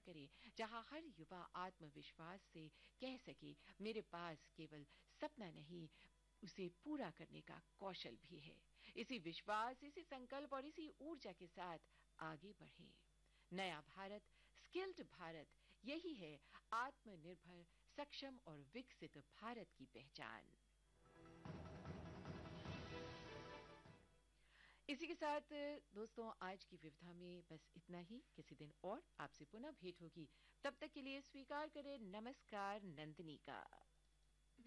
करें, जहां हर युवा आत्मविश्वास से कह सके, मेरे पास केवल सपना नहीं, उसे पूरा करने का कौशल भी है। इसी विश्वास, इसी संकल्प और इसी ऊर्जा के साथ आगे बढ़ें। नया भारत, स्किल्ड भारत, यही है आत्मनिर्भर, सक्षम और विकसित भारत की पहचान। इसी के साथ दोस्तों, आज की विविधा में बस इतना ही। किसी दिन और आपसे पुनः भेंट होगी। तब तक के लिए स्वीकार करें नमस्कार नंदिनी का।